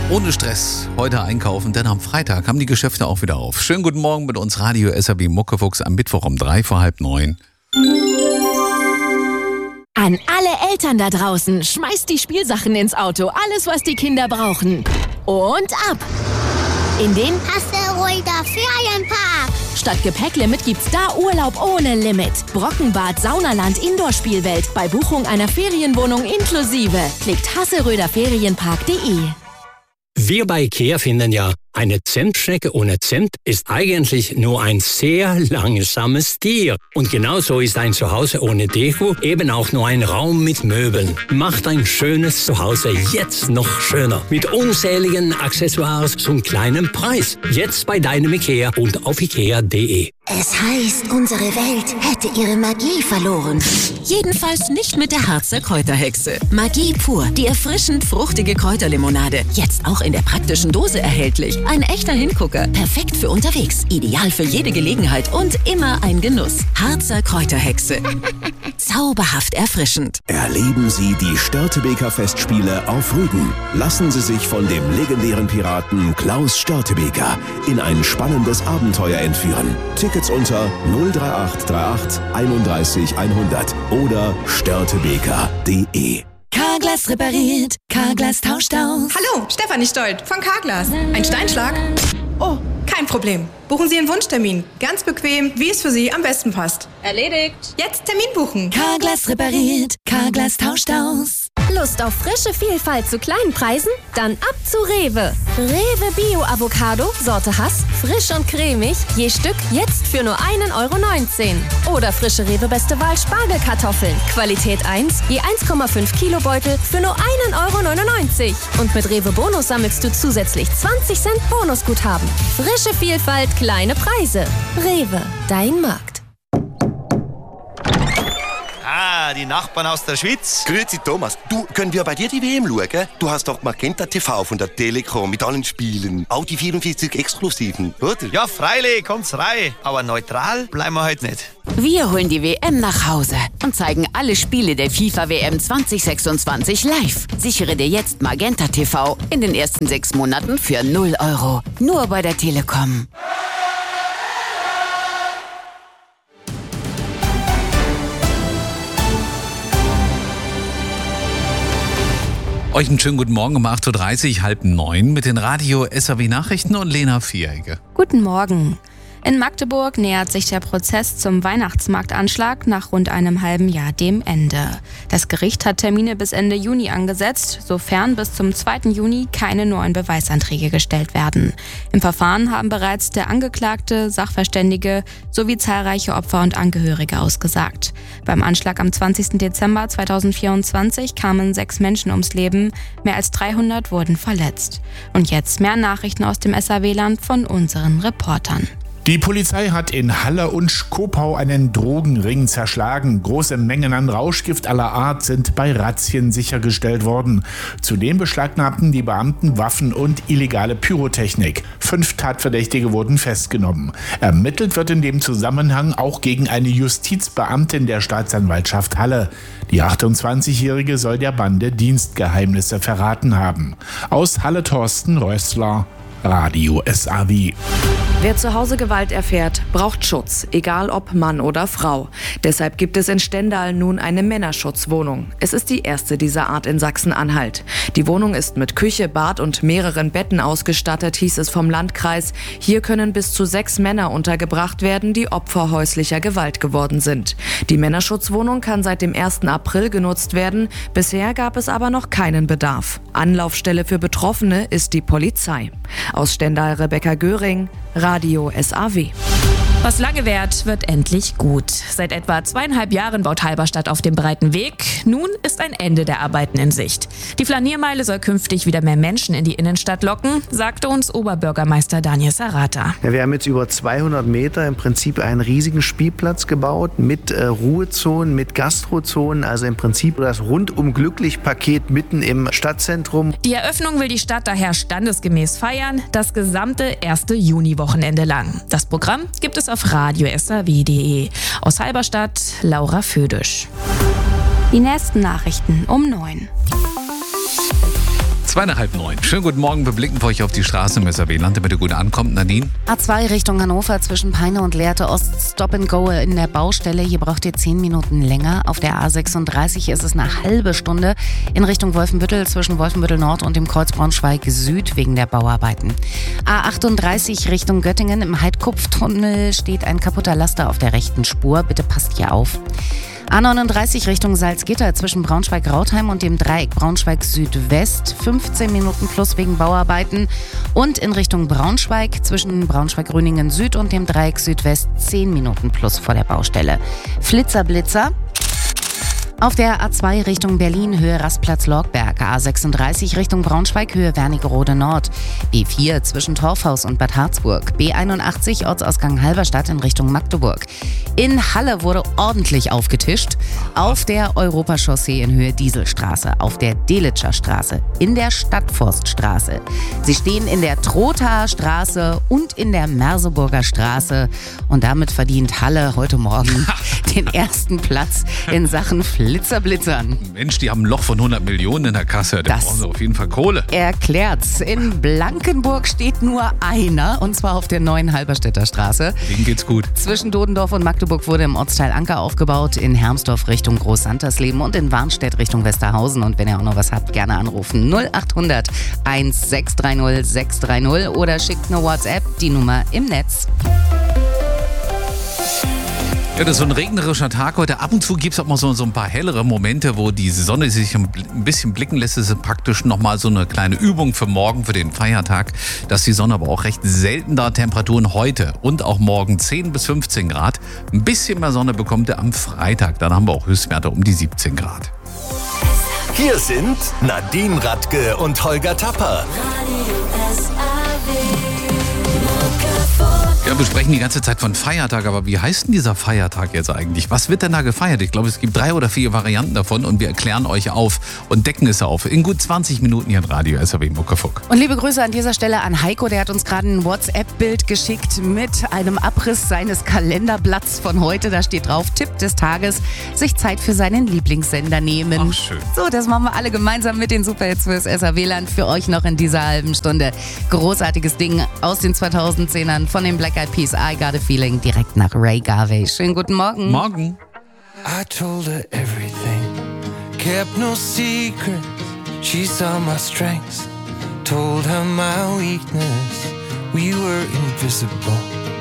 Ohne Stress heute einkaufen, denn am Freitag haben die Geschäfte auch wieder auf. Schönen guten Morgen mit uns Radio SRB Muckefuchs am Mittwoch um 8:45. An alle Eltern da draußen, schmeißt die Spielsachen ins Auto, alles was die Kinder brauchen. Und ab! In den Hasseröder Ferienpark. Statt Gepäcklimit gibt's da Urlaub ohne Limit. Brockenbad, Saunaland, Indoor-Spielwelt. Bei Buchung einer Ferienwohnung inklusive. Klickt hasseröderferienpark.de. Wir bei IKEA finden ja, eine Zentschnecke ohne Zent ist eigentlich nur ein sehr langsames Tier. Und genauso ist ein Zuhause ohne Deko eben auch nur ein Raum mit Möbeln. Macht ein schönes Zuhause jetzt noch schöner. Mit unzähligen Accessoires zum kleinen Preis. Jetzt bei deinem IKEA und auf ikea.de. Es heißt, unsere Welt hätte ihre Magie verloren. Jedenfalls nicht mit der Harzer Kräuterhexe. Magie pur, die erfrischend fruchtige Kräuterlimonade. Jetzt auch in der praktischen Dose erhältlich. Ein echter Hingucker. Perfekt für unterwegs. Ideal für jede Gelegenheit und immer ein Genuss. Harzer Kräuterhexe. Zauberhaft erfrischend. Erleben Sie die Störtebeker Festspiele auf Rügen. Lassen Sie sich von dem legendären Piraten Klaus Störtebeker in ein spannendes Abenteuer entführen. Tickets unter 03838 31 100 oder störtebeker.de. Carglass repariert, Carglass tauscht aus. Hallo, Stefanie Stolt von Carglass. Ein Steinschlag? Oh, kein Problem. Buchen Sie einen Wunschtermin. Ganz bequem, wie es für Sie am besten passt. Erledigt. Jetzt Termin buchen. Carglass repariert, Carglass tauscht aus. Lust auf frische Vielfalt zu kleinen Preisen? Dann ab zu Rewe. Rewe Bio Avocado, Sorte Hass, frisch und cremig, je Stück jetzt für nur 1,19 €. Oder frische Rewe Beste Wahl Spargelkartoffeln, Qualität 1, je 1,5 Kilo Beutel für nur 1,99 €. Und mit Rewe Bonus sammelst du zusätzlich 20 Cent Bonusguthaben. Frische Vielfalt, kleine Preise. Rewe, dein Markt. Ah, die Nachbarn aus der Schweiz. Grüezi Thomas, du, können wir bei dir die WM schauen? Du hast doch Magenta TV von der Telekom mit allen Spielen. Auch die 44 Exklusiven, oder? Ja, freilich, kommt's rein. Aber neutral bleiben wir heute nicht. Wir holen die WM nach Hause und zeigen alle Spiele der FIFA-WM 2026 live. Sichere dir jetzt Magenta TV in den ersten 6 Monaten für 0 €. Nur bei der Telekom. Euch einen schönen guten Morgen um 8:30 8:30 mit den Radio SRW Nachrichten und Lena Vieregge. Guten Morgen. In Magdeburg nähert sich der Prozess zum Weihnachtsmarktanschlag nach rund einem halben Jahr dem Ende. Das Gericht hat Termine bis Ende Juni angesetzt, sofern bis zum 2. Juni keine neuen Beweisanträge gestellt werden. Im Verfahren haben bereits der Angeklagte, Sachverständige sowie zahlreiche Opfer und Angehörige ausgesagt. Beim Anschlag am 20. Dezember 2024 kamen 6 Menschen ums Leben, mehr als 300 wurden verletzt. Und jetzt mehr Nachrichten aus dem SRW-Land von unseren Reportern. Die Polizei hat in Halle und Schkopau einen Drogenring zerschlagen. Große Mengen an Rauschgift aller Art sind bei Razzien sichergestellt worden. Zudem beschlagnahmten die Beamten Waffen und illegale Pyrotechnik. 5 Tatverdächtige wurden festgenommen. Ermittelt wird in dem Zusammenhang auch gegen eine Justizbeamtin der Staatsanwaltschaft Halle. Die 28-Jährige soll der Bande Dienstgeheimnisse verraten haben. Aus Halle Thorsten Rössler, Radio SRW. Wer zu Hause Gewalt erfährt, braucht Schutz, egal ob Mann oder Frau. Deshalb gibt es in Stendal nun eine Männerschutzwohnung. Es ist die erste dieser Art in Sachsen-Anhalt. Die Wohnung ist mit Küche, Bad und mehreren Betten ausgestattet, hieß es vom Landkreis. Hier können bis zu 6 Männer untergebracht werden, die Opfer häuslicher Gewalt geworden sind. Die Männerschutzwohnung kann seit dem 1. April genutzt werden. Bisher gab es aber noch keinen Bedarf. Anlaufstelle für Betroffene ist die Polizei. Aus Stendal Rebecca Göring, Radio SAW. Was lange währt, wird endlich gut. Seit etwa 2,5 Jahren baut Halberstadt auf dem breiten Weg. Nun ist ein Ende der Arbeiten in Sicht. Die Flaniermeile soll künftig wieder mehr Menschen in die Innenstadt locken, sagte uns Oberbürgermeister Daniel Sarata. Ja, wir haben jetzt über 200 Meter im Prinzip einen riesigen Spielplatz gebaut mit Ruhezonen, mit Gastrozonen, also im Prinzip das Rundum-Glücklich-Paket mitten im Stadtzentrum. Die Eröffnung will die Stadt daher standesgemäß feiern, das gesamte 1. Juni-Wochenende lang. Das Programm gibt es auf radio.srw.de. Aus Halberstadt, Laura Födisch. Die nächsten Nachrichten um 9. 8:30. Schönen guten Morgen, wir blicken für euch auf die Straße im SRW-Land, damit ihr gut ankommt. Nadine? A2 Richtung Hannover zwischen Peine und Lehrte Ost, Stop and Go in der Baustelle. Hier braucht ihr 10 Minuten länger. Auf der A36 ist es eine halbe Stunde in Richtung Wolfenbüttel zwischen Wolfenbüttel Nord und dem Kreuz Braunschweig Süd wegen der Bauarbeiten. A38 Richtung Göttingen im Heidkupftunnel steht ein kaputter Laster auf der rechten Spur. Bitte passt hier auf. A39 Richtung Salzgitter zwischen Braunschweig-Rautheim und dem Dreieck Braunschweig-Südwest 15 Minuten plus wegen Bauarbeiten und in Richtung Braunschweig zwischen Braunschweig-Grüningen Süd und dem Dreieck Südwest 10 Minuten plus vor der Baustelle. Flitzer-Blitzer. Auf der A2 Richtung Berlin, Höhe Rastplatz-Lorgberg, A36 Richtung Braunschweig, Höhe Wernigerode Nord, B4 zwischen Torfhaus und Bad Harzburg, B81 Ortsausgang Halberstadt in Richtung Magdeburg. In Halle wurde ordentlich aufgetischt, auf der Europachaussee in Höhe Dieselstraße, auf der Delitscher Straße, in der Stadtforststraße. Sie stehen in der Trothaer Straße und in der Merseburger Straße und damit verdient Halle heute Morgen den ersten Platz in Sachen Blitzern. Mensch, die haben ein Loch von 100 Millionen in der Kasse. Da brauchen sie auf jeden Fall Kohle. Erklärt's. In Blankenburg steht nur einer, und zwar auf der neuen Halberstädter Straße. Denen geht's gut. Zwischen Dodendorf und Magdeburg wurde im Ortsteil Anker aufgebaut, in Hermsdorf Richtung Groß-Santersleben und in Warnstedt Richtung Westerhausen. Und wenn ihr auch noch was habt, gerne anrufen. 0800 1630 630 oder schickt eine WhatsApp, die Nummer im Netz. Ja, das ist so ein regnerischer Tag heute. Ab und zu gibt es auch mal so ein paar hellere Momente, wo die Sonne sich ein bisschen blicken lässt. Das ist praktisch nochmal so eine kleine Übung für morgen, für den Feiertag. Dass die Sonne aber auch recht selten da. Temperaturen heute und auch morgen 10 bis 15 Grad. Ein bisschen mehr Sonne bekommt ihr am Freitag. Dann haben wir auch Höchstwerte um die 17 Grad. Hier sind Nadine Radke und Holger Tapper. Ja, wir sprechen die ganze Zeit von Feiertag, aber wie heißt denn dieser Feiertag jetzt eigentlich? Was wird denn da gefeiert? Ich glaube, es gibt 3 oder 4 Varianten davon und wir erklären euch auf und decken es auf. In gut 20 Minuten hier in Radio SRW Muckefuck. Und liebe Grüße an dieser Stelle an Heiko, der hat uns gerade ein WhatsApp-Bild geschickt mit einem Abriss seines Kalenderblatts von heute. Da steht drauf, Tipp des Tages, sich Zeit für seinen Lieblingssender nehmen. Ach, schön. So, das machen wir alle gemeinsam mit den Superhits fürs SRW-Land für euch noch in dieser halben Stunde. Großartiges Ding aus den 2010ern von den Black Eyed Peas, I Got a Feeling, direkt nach Ray Garvey. Schönen guten Morgen. Morgen. I told her everything, kept no secrets. She saw my strengths, told her my weakness. We were invisible,